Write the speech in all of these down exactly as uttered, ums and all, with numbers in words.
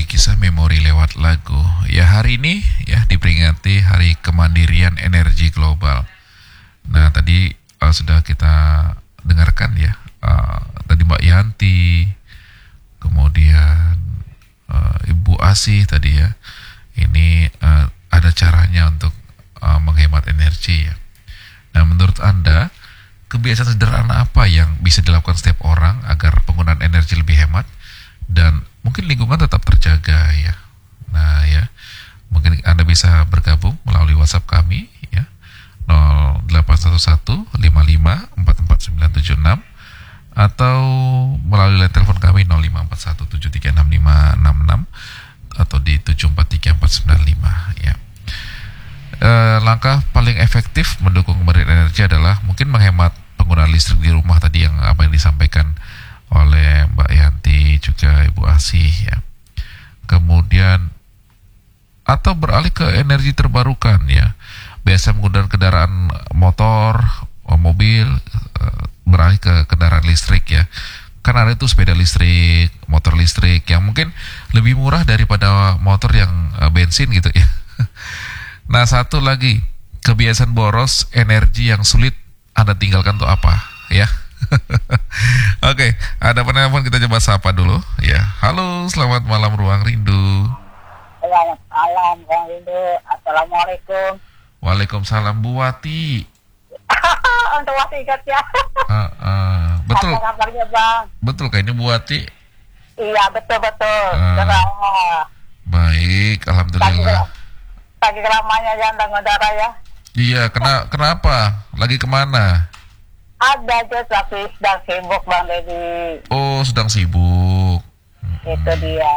berbagi kisah memori lewat lagu. Ya, hari ini ya diperingati Hari Kemandirian Energi Global. Nah, tadi uh, sudah kita dengarkan ya, uh, tadi Mbak Yanti, kemudian uh, Ibu Asih tadi ya. Ini uh, ada caranya untuk uh, menghemat energi ya. Nah, menurut Anda, kebiasaan sederhana apa yang bisa dilakukan setiap orang agar penggunaan energi lebih hemat dan mungkin lingkungan tetap terjaga ya? Nah ya, mungkin Anda bisa bergabung melalui WhatsApp kami ya, nol delapan satu satu lima lima empat empat sembilan tujuh enam, atau melalui line telepon kami nol lima empat satu tujuh tiga enam lima enam enam, atau di tujuh empat tiga empat sembilan lima ya. E, langkah paling efektif mendukung kemandirian energi adalah mungkin menghemat penggunaan listrik di rumah tadi, yang apa yang disampaikan oleh Mbak Yanti juga Ibu Asih ya. Kemudian atau beralih ke energi terbarukan ya. Biasa menggunakan kendaraan motor, mobil, beralih ke kendaraan listrik ya. Kan ada itu sepeda listrik, motor listrik yang mungkin lebih murah daripada motor yang bensin gitu ya. Nah, satu lagi, kebiasaan boros energi yang sulit Anda tinggalkan tuh apa ya? Oke, ada penelpon, kita coba sapa dulu ya. Halo, selamat malam Ruang Rindu. Selamat malam Ruang Rindu. Assalamualaikum. Waalaikumsalam Bu Wati. Untuk Wati ingat ya. uh, uh, Betul. Apa kabarnya Bang? Betul kayaknya Bu Wati. Iya, betul-betul. uh, Baik, alhamdulillah. Lagi keramanya jantang udara ya. Iya, kena, kenapa? Lagi kemana? Ada aja tapi sedang sibuk Bang Deddy. Oh, sedang sibuk. Itu dia.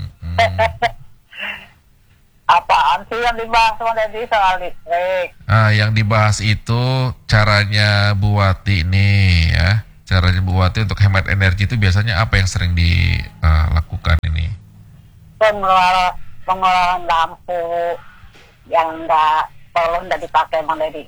Apaan sih yang dibahas Bang Deddy soal listrik? Ah, yang dibahas itu caranya Bu Wati nih ya. Caranya Bu Wati untuk hemat energi itu biasanya apa yang sering dilakukan uh, ini? Pengeluaran, pengeluaran lampu yang enggak perlu enggak dipakai Bang Deddy.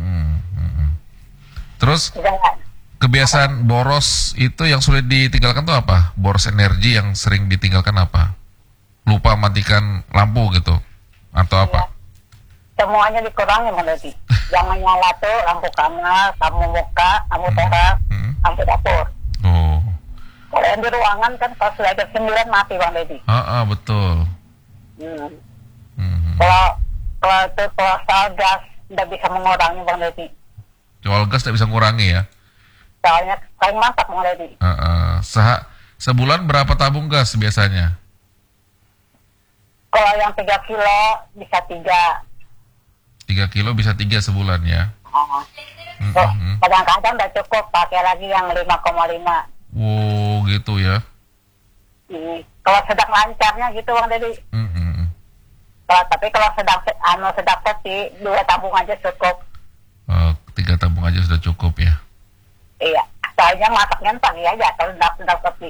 Terus kebiasaan boros itu yang sulit ditinggalkan tuh apa? Boros energi yang sering ditinggalkan apa? Lupa matikan lampu gitu atau apa? Ya, semuanya dikurangi Bang Deddy. Jangan nyala tuh lampu kamar, lampu muka, lampu teras, hmm. lampu dapur. Oh. Kalau yang di ruangan kan kalau sudah ada sembilan mati Bang Deddy. Ah, ah betul. Hmm. Hmm. Kalau kalau itu kalau soal gas tidak bisa mengurangi Bang Deddy. Soal gas tidak bisa mengurangi ya? Soalnya kain masak Bang Deddy. Uh, uh. Seha- sebulan berapa tabung gas biasanya? Kalau yang tiga kilo bisa tiga. Tiga kilo bisa tiga sebulan ya? Uh, mm-hmm. so, kadang-kadang udah cukup pakai lagi yang lima koma lima. Wow, gitu ya? Hmm. Kalau sedang lancarnya gitu Bang Deddy. Mm-hmm. Kalau tapi kalau sedang anu sedang sepi dua tabung aja cukup. Uh, tiga tabung aja sudah cukup ya? Iya, soalnya masaknya pagi aja kalau sedang sepi.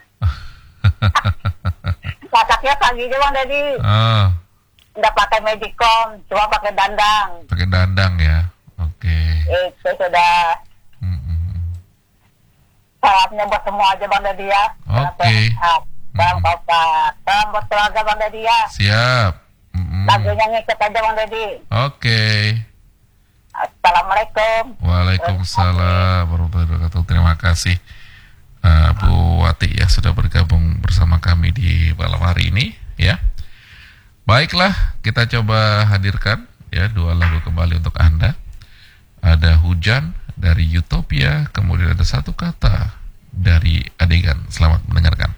Masaknya pagi aja Bang Deddy. Ah. Nggak pakai magicom, cuma pakai dandang. Pakai dandang ya, oke. Okay. Itu sudah. Mm-hmm. Salamnya buat semua aja Bang Deddy ya. Oke. Okay. Salam kopak, salam buat keluarga Bang Deddy ya. Siap. Mm-hmm. Lagunya ngikut aja Bang Deddy. Oke. Okay. Assalamualaikum. Waalaikumsalam warahmatullahi wabarakatuh. Terima kasih uh, Bu Wati ya sudah bergabung bersama kami di malam hari ini ya. Baiklah, kita coba hadirkan ya dua lagu kembali untuk Anda. Ada Hujan dari Utopia, kemudian ada Satu Kata dari Adegan. Selamat mendengarkan.